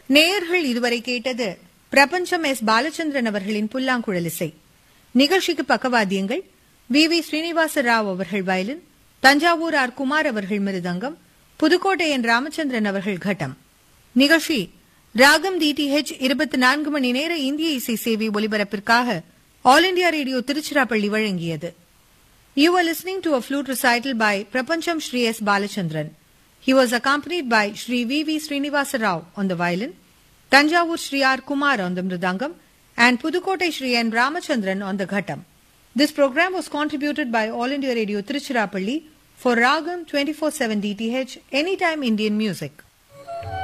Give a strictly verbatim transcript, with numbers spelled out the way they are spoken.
நேயர்கள் இதுவரை கேட்டது பிரபஞ்சம் எஸ் பாலச்சந்திரன் அவர்களின் புல்லாங்குழல் இசை. நிகழ்ச்சிக்கு பக்கவாத்தியங்கள் வி வி ஸ்ரீனிவாச ராவ் அவர்கள் வயலின், தஞ்சாவூர் ஆர் குமார் அவர்கள் மிருதங்கம், புதுக்கோட்டை என் ராமச்சந்திரன் அவர்கள் கட்டம். நிகழ்ச்சி ராகம் டிடிஹெச் இருபத்தி நான்கு மணி நேர இந்திய இசை சேவை ஒலிபரப்பிற்காக ஆல் இண்டியா ரேடியோ திருச்சிராப்பள்ளி வழங்கியது. You were listening to a flute recital by Prapancham Shri S. Balachandran. He was accompanied by Shri V V Srinivasa Rao on the violin, Tanjavur Shri R. Kumar on the mridangam, and Pudukkottai Shri N. Ramachandran on the ghattam. This program was contributed by All India Radio Tiruchirappalli for Ragam twenty-four seven D T H Anytime Indian Music.